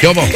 ¿Qué hubo?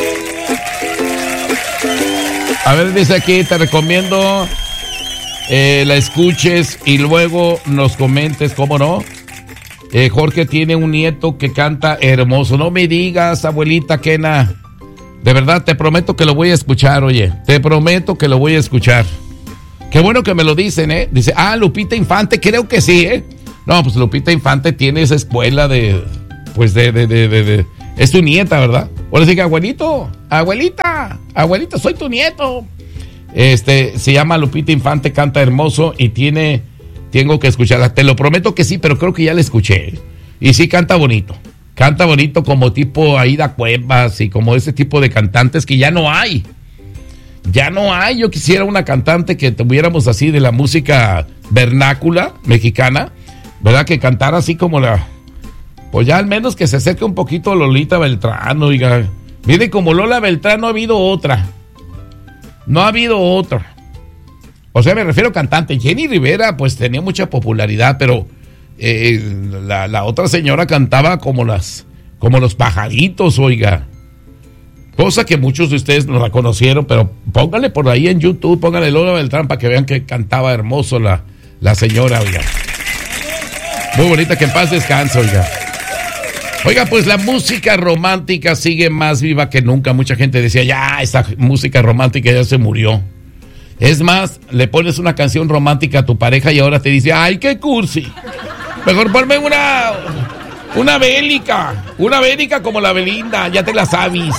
A ver, dice aquí, te recomiendo la escuches y luego nos comentes, ¿cómo no? Jorge tiene un nieto que canta hermoso. No me digas, abuelita Kena. De verdad, te prometo que lo voy a escuchar, oye. Te prometo que lo voy a escuchar. Qué bueno que me lo dicen, ¿eh? Dice, Lupita Infante, creo que sí, ¿eh? No, pues Lupita Infante tiene esa escuela de... Es tu nieta, ¿verdad? O le diga, abuelita, soy tu nieto. Se llama Lupita Infante, canta hermoso y tengo que escucharla. Te lo prometo que sí, pero creo que ya la escuché. Y sí canta bonito. Canta bonito como tipo Aida Cuevas y como ese tipo de cantantes que ya no hay. Ya no hay. Yo quisiera una cantante que tuviéramos así de la música vernácula mexicana, ¿verdad? Que cantara así como pues ya al menos que se acerque un poquito a Lolita Beltrán, oiga. Mire, como Lola Beltrán no ha habido otra. No ha habido otra. O sea, me refiero a cantante. Jenny Rivera, pues tenía mucha popularidad, pero la otra señora cantaba como los pajaritos, oiga. Cosa que muchos de ustedes no la conocieron, pero pónganle por ahí en YouTube, pónganle Lola Beltrán para que vean que cantaba hermoso la señora, oiga. Muy bonita, que en paz descanse, oiga. Oiga, pues la música romántica sigue más viva que nunca. Mucha gente decía, ya, esa música romántica ya se murió. Es más, le pones una canción romántica a tu pareja y ahora te dice, ay, qué cursi. Mejor ponme una bélica como la Belinda, ya te la sabes.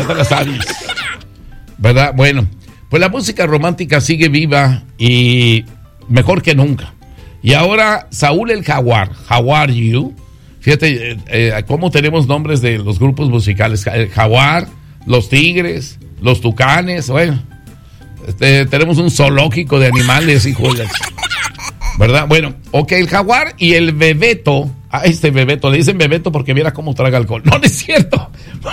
¿Verdad? Bueno, pues la música romántica sigue viva y mejor que nunca. Y ahora, Saúl el Jaguar, How Are You? Fíjate cómo tenemos nombres de los grupos musicales. El Jaguar, los Tigres, los Tucanes, bueno. Tenemos un zoológico de animales, híjole. ¿Verdad? Bueno, ok, el Jaguar y el Bebeto. Bebeto, le dicen Bebeto porque mira cómo traga alcohol. No, no es cierto.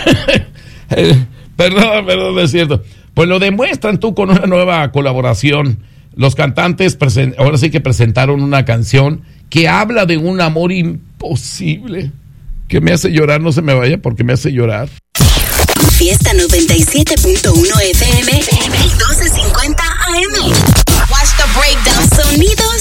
Perdón, no es cierto. Pues lo demuestran tú con una nueva colaboración. Los cantantes ahora sí que presentaron una canción que habla de un amor imposible. Que me hace llorar, no se me vaya porque me hace llorar. Fiesta 97.1 FM y 1250 AM. Watch the breakdown. Sonido